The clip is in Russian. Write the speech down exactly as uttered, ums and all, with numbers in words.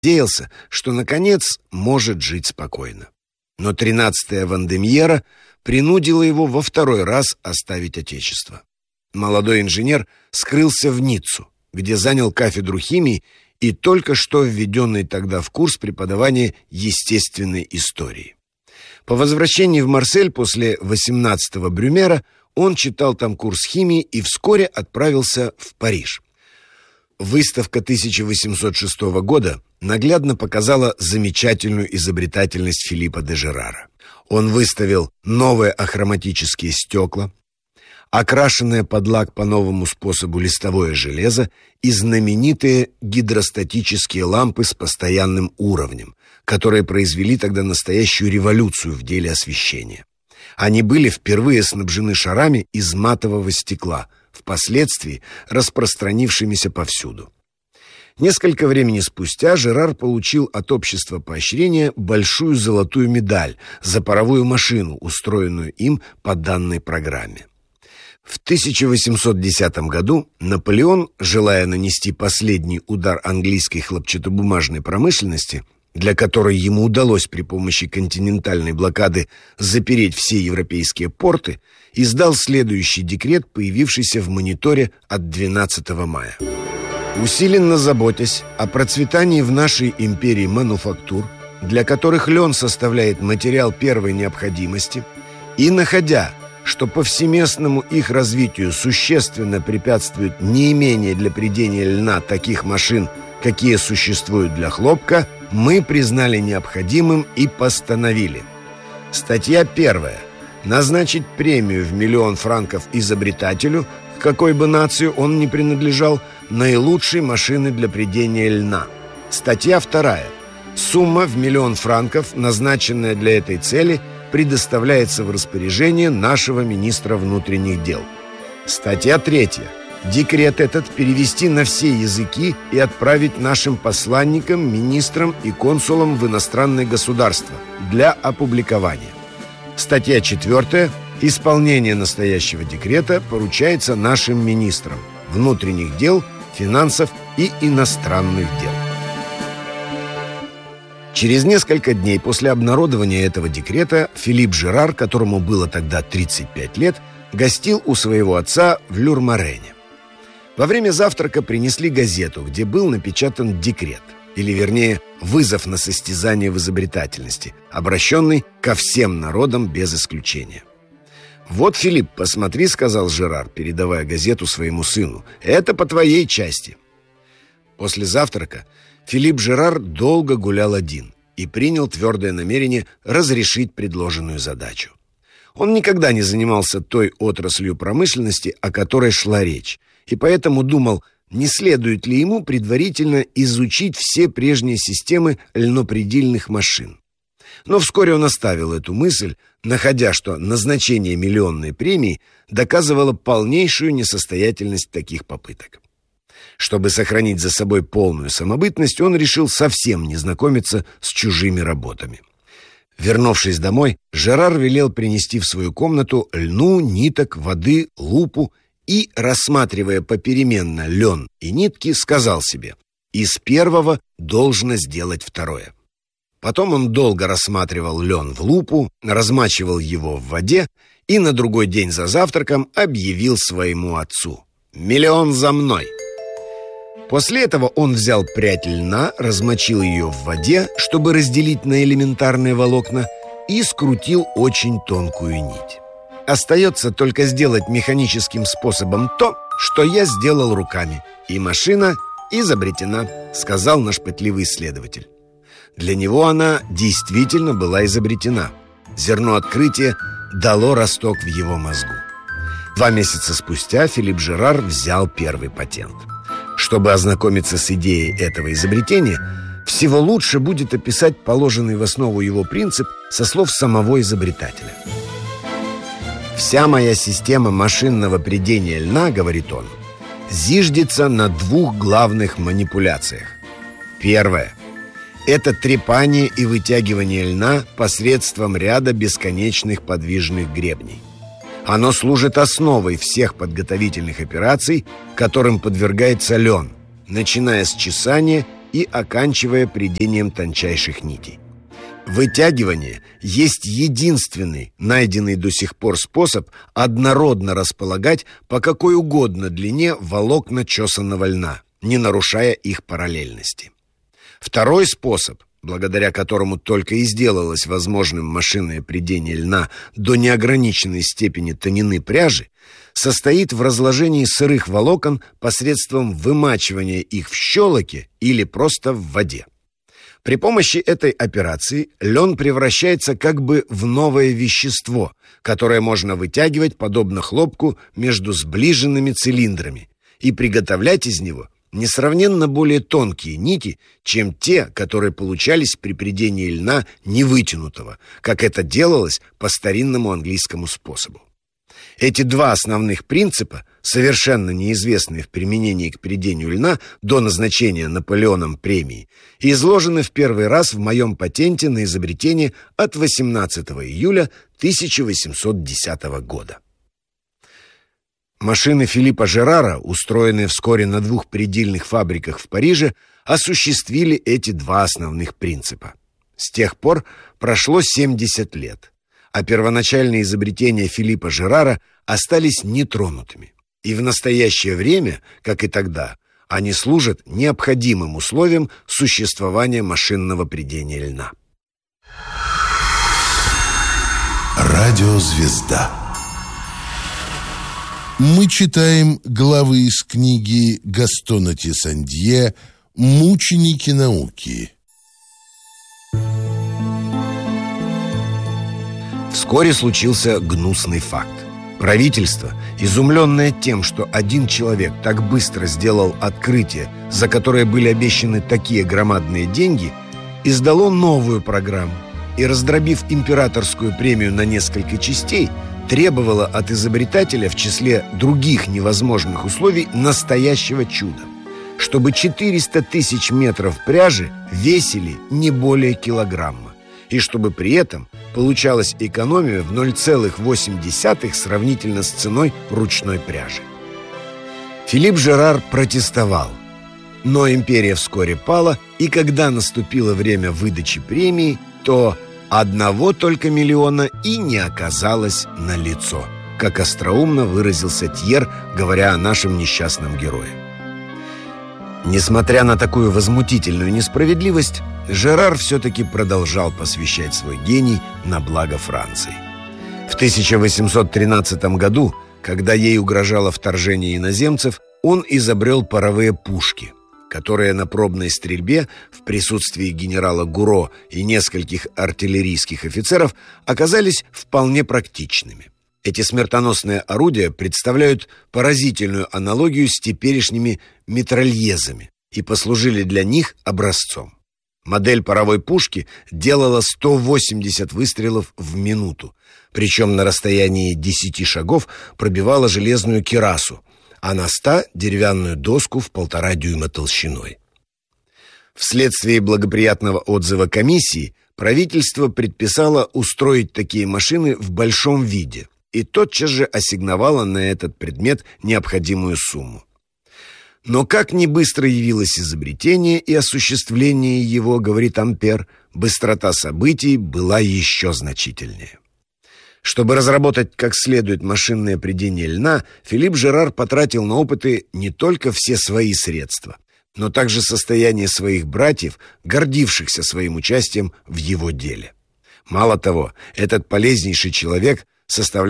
надеялся, что, наконец, может жить спокойно. Но тринадцатая Вандемьера принудила его во второй раз оставить отечество. Молодой инженер скрылся в Ниццу, где занял кафедру химии и только что введенный тогда в курс преподавания естественной истории. По возвращении в Марсель после восемнадцатого Брюмера он читал там курс химии и вскоре отправился в Париж. Выставка тысяча восемьсот шестого года наглядно показала замечательную изобретательность Филиппа де Жерара. Он выставил новые ахроматические стекла, окрашенное под лак по новому способу листовое железо и знаменитые гидростатические лампы с постоянным уровнем, которые произвели тогда настоящую революцию в деле освещения. Они были впервые снабжены шарами из матового стекла, впоследствии распространившимися повсюду. Несколько времени спустя Жерар получил от общества поощрения большую золотую медаль за паровую машину, устроенную им по данной программе. В тысяча восемьсот десятом году Наполеон, желая нанести последний удар английской хлопчатобумажной промышленности, для которой ему удалось при помощи континентальной блокады запереть все европейские порты, издал следующий декрет, появившийся в мониторе от двенадцатого мая. Усиленно заботясь о процветании в нашей империи мануфактур, для которых лен составляет материал первой необходимости, и находя, что повсеместному их развитию существенно препятствует неимение для прядения льна таких машин, какие существуют для хлопка, мы признали необходимым и постановили. Статья первая. Назначить премию в миллион франков изобретателю, к какой бы нации он ни принадлежал, наилучшей машины для прядения льна. Статья вторая. Сумма в миллион франков, назначенная для этой цели, предоставляется в распоряжение нашего министра внутренних дел. Статья третья. Декрет этот перевести на все языки и отправить нашим посланникам, министрам и консулам в иностранные государства для опубликования. Статья четвертая. Исполнение настоящего декрета поручается нашим министрам внутренних дел, финансов и иностранных дел. Через несколько дней после обнародования этого декрета Филипп Жерар, которому было тогда тридцать пять лет, гостил у своего отца в Люрмарене. Во время завтрака принесли газету, где был напечатан декрет, или вернее вызов на состязание в изобретательности, обращенный ко всем народам без исключения. «Вот, Филипп, посмотри», — сказал Жерар, передавая газету своему сыну, — «это по твоей части». После завтрака Филипп Жерар долго гулял один и принял твердое намерение разрешить предложенную задачу. Он никогда не занимался той отраслью промышленности, о которой шла речь, и поэтому думал, не следует ли ему предварительно изучить все прежние системы льнопредельных машин. Но вскоре он оставил эту мысль, находя, что назначение миллионной премии доказывало полнейшую несостоятельность таких попыток. Чтобы сохранить за собой полную самобытность, он решил совсем не знакомиться с чужими работами. Вернувшись домой, Жерар велел принести в свою комнату льну, ниток, воды, лупу и, рассматривая попеременно лен и нитки, сказал себе: «Из первого должно сделать второе». Потом он долго рассматривал лен в лупу, размачивал его в воде и на другой день за завтраком объявил своему отцу: «Миллион за мной!». После этого он взял прядь льна, размочил ее в воде, чтобы разделить на элементарные волокна, и скрутил очень тонкую нить. «Остается только сделать механическим способом то, что я сделал руками, и машина изобретена», — сказал наш пытливый исследователь. Для него она действительно была изобретена. Зерно открытия дало росток в его мозгу. Два месяца спустя Филипп Жерар взял первый патент. Чтобы ознакомиться с идеей этого изобретения, всего лучше будет описать положенный в основу его принцип со слов самого изобретателя. «Вся моя система машинного прядения льна, — говорит он, — зиждется на двух главных манипуляциях. Первое — это трепание и вытягивание льна посредством ряда бесконечных подвижных гребней. Оно служит основой всех подготовительных операций, которым подвергается лен, начиная с чесания и оканчивая прядением тончайших нитей. Вытягивание есть единственный найденный до сих пор способ однородно располагать по какой угодно длине волокна чесанного льна, не нарушая их параллельности. Второй способ, благодаря которому только и сделалось возможным машинное прядение льна до неограниченной степени тонины пряжи, состоит в разложении сырых волокон посредством вымачивания их в щелоке или просто в воде. При помощи этой операции лен превращается как бы в новое вещество, которое можно вытягивать подобно хлопку между сближенными цилиндрами и приготовлять из него несравненно более тонкие нити, чем те, которые получались при прядении льна невытянутого, как это делалось по старинному английскому способу. Эти два основных принципа, совершенно неизвестные в применении к прядению льна до назначения Наполеоном премии, изложены в первый раз в моем патенте на изобретение от восемнадцатого июля тысяча восемьсот десятого года. Машины Филиппа Жерара, устроенные вскоре на двух предельных фабриках в Париже, осуществили эти два основных принципа. С тех пор прошло семьдесят лет, а первоначальные изобретения Филиппа Жерара остались нетронутыми. И в настоящее время, как и тогда, они служат необходимым условием существования машинного прядения льна. Радиозвезда. Мы читаем главы из книги Гастона Тиссандье «Мученики науки». Вскоре случился гнусный факт. Правительство, изумленное тем, что один человек так быстро сделал открытие, за которое были обещаны такие громадные деньги, издало новую программу и, раздробив императорскую премию на несколько частей, требовало от изобретателя в числе других невозможных условий настоящего чуда, чтобы четыреста тысяч метров пряжи весили не более килограмма, и чтобы при этом получалась экономия в ноль целых восемь десятых сравнительно с ценой ручной пряжи. Филипп Жерар протестовал, но империя вскоре пала, и когда наступило время выдачи премии, то одного только миллиона и не оказалось налицо, как остроумно выразился Тьер, говоря о нашем несчастном герое. Несмотря на такую возмутительную несправедливость, Жерар все-таки продолжал посвящать свой гений на благо Франции. В тысяча восемьсот тринадцатом году, когда ей угрожало вторжение иноземцев, он изобрел паровые пушки, которые на пробной стрельбе в присутствии генерала Гуро и нескольких артиллерийских офицеров оказались вполне практичными. Эти смертоносные орудия представляют поразительную аналогию с теперешними митральезами и послужили для них образцом. Модель паровой пушки делала сто восемьдесят выстрелов в минуту, причем на расстоянии десяти шагов пробивала железную кирасу, а на ста — деревянную доску в полтора дюйма толщиной. Вследствие благоприятного отзыва комиссии правительство предписало устроить такие машины в большом виде и тотчас же ассигновало на этот предмет необходимую сумму. Но как ни быстро явилось изобретение и осуществление его, говорит Ампер, быстрота событий была еще значительнее. Чтобы разработать как следует машинное прядение льна, Филипп Жерар потратил на опыты не только все свои средства, но также состояние своих братьев, гордившихся своим участием в его деле. Мало того, этот полезнейший человек составлял